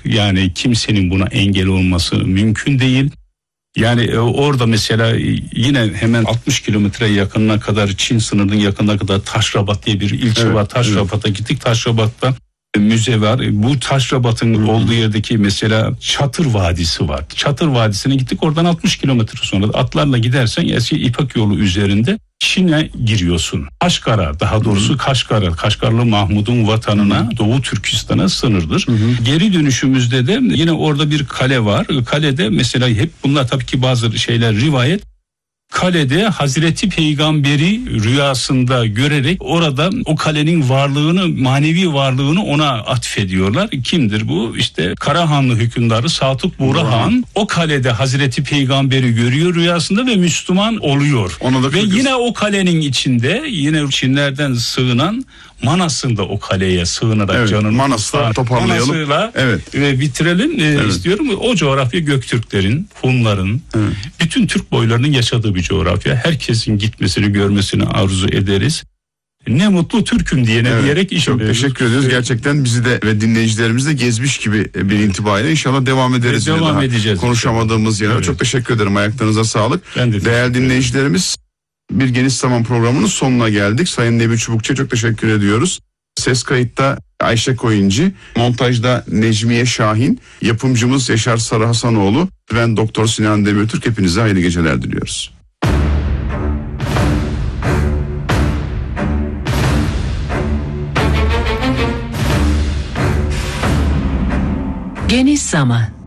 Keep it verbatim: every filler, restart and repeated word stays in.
Yani kimsenin buna engel olması mümkün değil. Yani orada mesela yine hemen altmış kilometre yakınına kadar, Çin sınırının yakınına kadar Taşrabat diye bir ilçe evet, var. Taşrabat'a evet. gittik. Taşrabat'ta müze var. Bu Taşrabat'ın Hı-hı. olduğu yerdeki mesela Çatır Vadisi var. Çatır Vadisi'ne gittik. Oradan altmış kilometre sonra atlarla gidersen eski İpek yolu üzerinde Çin'e giriyorsun. Kaşgar'a, daha doğrusu Hı-hı. Kaşgar'a, Kaşgarlı Mahmud'un vatanına, Hı-hı. Doğu Türkistan'a sınırdır. Hı-hı. Geri dönüşümüzde de yine orada bir kale var. Kalede mesela hep bunlar tabii ki bazı şeyler rivayet. Kalede Hazreti Peygamberi rüyasında görerek orada o kalenin varlığını, manevi varlığını ona atfediyorlar. Kimdir bu? İşte Karahanlı hükümdarı Satık Buğra Han o kalede Hazreti Peygamberi görüyor rüyasında ve Müslüman oluyor. Ve yine o kalenin içinde yine Çinlerden sığınan Manas'ın da o kaleye sığınarak evet, canını Manas'la toparlayalım. Manas'la evet. ve bitirelim evet. istiyorum. O coğrafya Göktürklerin, Hunların, evet. bütün Türk boylarının yaşadığı bir coğrafya. Herkesin gitmesini, görmesini arzu ederiz. Ne mutlu Türk'üm diyene evet, diyerek iş çok ediyoruz. Teşekkür ediyoruz. Gerçekten bizi de ve dinleyicilerimizi de gezmiş gibi bir intibayla inşallah devam ederiz. Devam daha edeceğiz. Konuşamadığımız yerler. Evet. Çok teşekkür ederim. Ayaklarınıza sağlık. Ben de Değerli dinleyicilerimiz, Bir Geniş Zaman programının sonuna geldik. Sayın Nebi Çubukçu'ya çok teşekkür ediyoruz. Ses kayıtta Ayşe Koyuncu, montajda Necmiye Şahin, yapımcımız Yaşar Sarı Hasanoğlu, ben Doktor Sinan Demirtürk. Hepinize hayırlı geceler diliyoruz. Geniş Zaman.